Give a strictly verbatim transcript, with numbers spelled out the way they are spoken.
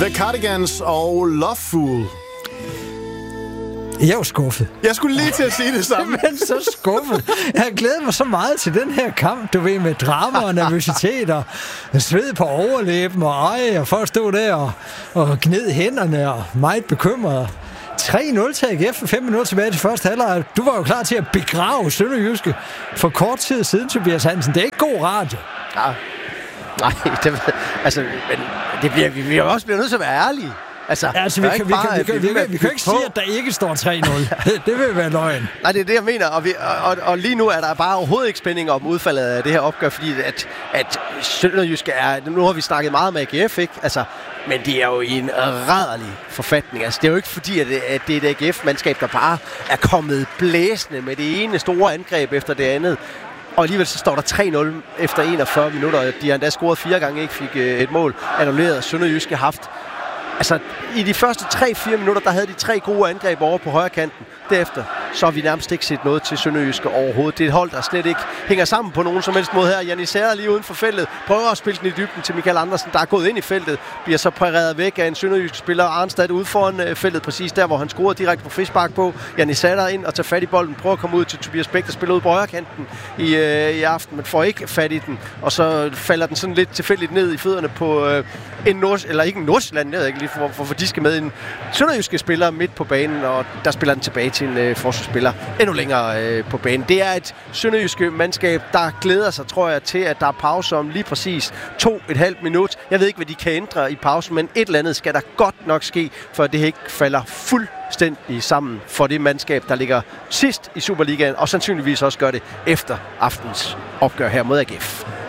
The Cardigans og Loveful. Jeg er jo skuffet. Jeg skulle lige til at sige det samme. Men så skuffet. Jeg har glædet mig så meget til den her kamp, du ved, med drama og nervøsitet og sved på overlæben og ej, og folk stod der og, og gned hænderne og meget bekymret. tre nul til A G F for fem minutter tilbage til første halvleg. Du var jo klar til at begrave Sønderjyske for kort tid siden, Tobias Hansen. Det er ikke god radio. Ja. Nej, det, altså, men det bliver, vi bliver også bliver nødt til at være ærlige. Altså, ja, altså vi, kan, vi, kan, vi, kan, vi, kan, vi kan ikke sige, at der ikke står tre nul. det, det vil være løgn. Nej, det er det, jeg mener. Og, vi, og, og, og lige nu er der bare overhovedet ikke spænding om udfaldet af det her opgør, fordi at, at Sønderjyske er... Nu har vi snakket meget med A G F, ikke? Altså, men det er jo i en rædderlig forfatning. Altså, det er jo ikke fordi, at det, at det er et A G F-mandskab, der bare er kommet blæsende med det ene store angreb efter det andet. Og alligevel så står der tre nul efter enogfyrre minutter. De har endda scoret fire gange, ikke fik et mål annulleret. Sønderjyske haft... Altså, i de første tre fire minutter, der havde de tre gode angreb over på højre kanten. Derefter, så har vi nærmest ikke set noget til Sønderjyske overhovedet. Det er et hold, der slet ikke hænger sammen på nogen som helst måde her. Jannis Serra lige uden for feltet prøver at spille den i dybden til Michael Andersen, der er gået ind i feltet. Bliver så pareret væk af en sønderjysk spiller, Arnstad, ude foran feltet, præcis der, hvor han scorede direkte på frispark på. Jannis Serra ind og tager fat i bolden, prøver at komme ud til Tobias Bæk, der spiller ud på højre kanten i, øh, i aften, men får ikke fat i den. Og så falder den sådan lidt tilfældigt ned i fødderne på øh, en Nord... eller ikke en Nordsjælland, jeg ved ikke lige, for, for, for de skal med en sønderjyske spiller midt på banen, og der spiller den tilbage til en øh, forsvarsspiller endnu længere øh, på banen. Det er et sønderjyske mandskab, der glæder sig, tror jeg, til, at der er pause om lige præcis to et halvt minut. Jeg ved ikke, hvad de kan ændre i pausen, men et eller andet skal der godt nok ske, for det ikke falder fuldstændig sammen for det mandskab, der ligger sidst i Superligaen, og sandsynligvis også gør det efter aftens opgør her mod A G F.